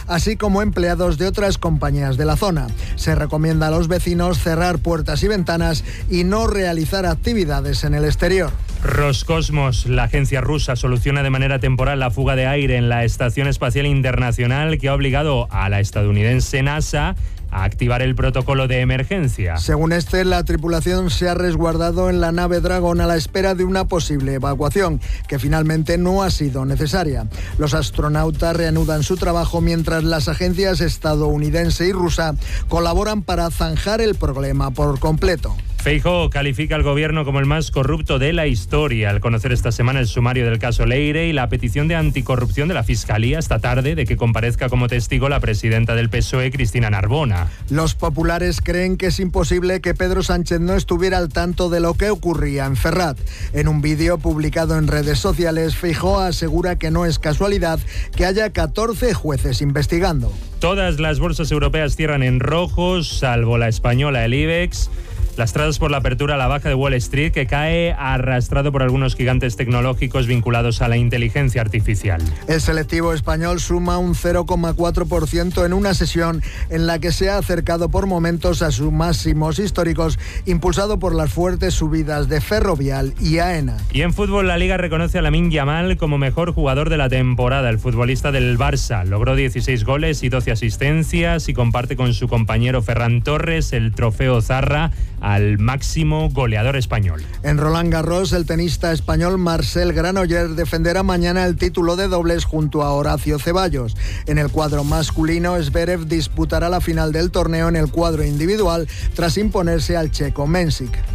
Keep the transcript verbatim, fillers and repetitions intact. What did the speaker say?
así como empleados de otras compañías de la zona. Se recomienda a los vecinos cerrar puertas y ventanas y no realizar actividades en el exterior. Roscosmos, la agencia rusa, soluciona de manera temporal la fuga de aire en la Estación Espacial Internacional, que ha obligado a la estadounidense NASA a activar el protocolo de emergencia. Según este, la tripulación se ha resguardado en la nave Dragon a la espera de una posible evacuación, que finalmente no ha sido necesaria. Los astronautas reanudan su trabajo mientras las agencias estadounidense y rusa colaboran para zanjar el problema por completo. Feijóo califica al gobierno como el más corrupto de la historia al conocer esta semana el sumario del caso Leire y la petición de anticorrupción de la Fiscalía esta tarde de que comparezca como testigo la presidenta del P S O E, Cristina Narbona. Los populares creen que es imposible que Pedro Sánchez no estuviera al tanto de lo que ocurría en Ferrat. En un vídeo publicado en redes sociales, Feijóo asegura que no es casualidad que haya catorce jueces investigando. Todas las bolsas europeas cierran en rojo, salvo la española, el IBEX. Lastrados por la apertura a la baja de Wall Street, que cae arrastrado por algunos gigantes tecnológicos vinculados a la inteligencia artificial. El selectivo español suma un cero coma cuatro por ciento en una sesión en la que se ha acercado por momentos a sus máximos históricos, impulsado por las fuertes subidas de Ferrovial y AENA. Y en fútbol, la Liga reconoce a Lamine Yamal como mejor jugador de la temporada. El futbolista del Barça logró dieciséis goles y doce asistencias y comparte con su compañero Ferran Torres el trofeo Zarra al máximo goleador español. En Roland Garros, el tenista español Marcel Granollers defenderá mañana el título de dobles junto a Horacio Ceballos. En el cuadro masculino, Zverev disputará la final del torneo en el cuadro individual tras imponerse al checo Mensik.